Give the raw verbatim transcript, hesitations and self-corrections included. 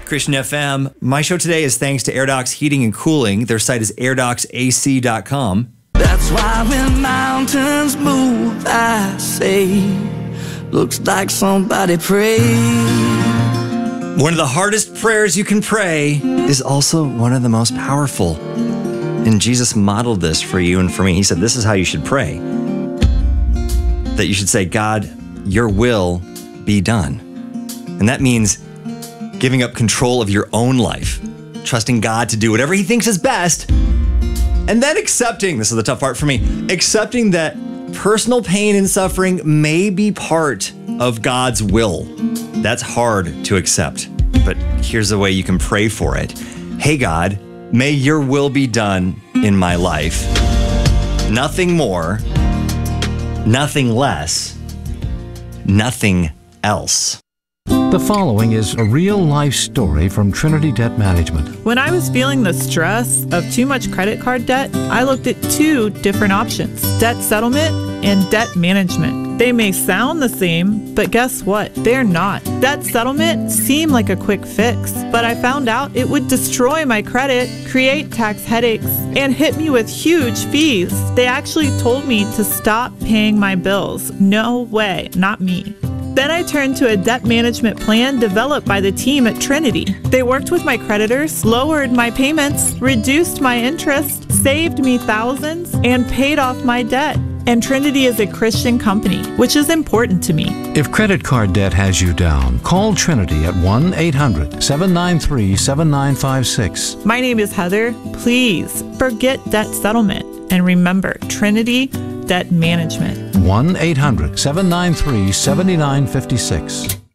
Christian F M. My show today is thanks to AirDocs Heating and Cooling. Their site is air docs A C dot com. That's why when mountains move, I say, looks like somebody prayed. One of the hardest prayers you can pray is also one of the most powerful. And Jesus modeled this for you and for me. He said, this is how you should pray. That you should say, God, your will be done. And that means giving up control of your own life, trusting God to do whatever he thinks is best, and then accepting, this is the tough part for me, accepting that personal pain and suffering may be part of God's will. That's hard to accept, but here's the way you can pray for it. Hey God, may your will be done in my life. Nothing more, nothing less, nothing else. The following is a real-life story from Trinity Debt Management. When I was feeling the stress of too much credit card debt, I looked at two different options: debt settlement and debt management. They may sound the same, but guess what? They're not. Debt settlement seemed like a quick fix, but I found out it would destroy my credit, create tax headaches, and hit me with huge fees. They actually told me to stop paying my bills. No way, not me. Then I turned to a debt management plan developed by the team at Trinity. They worked with my creditors, lowered my payments, reduced my interest, saved me thousands, and paid off my debt. And Trinity is a Christian company, which is important to me. If credit card debt has you down, call Trinity at one eight hundred, seven nine three, seven nine five six. My name is Heather. Please forget debt settlement and remember Trinity Debt Management. one eight hundred, seven nine three, seven nine five six.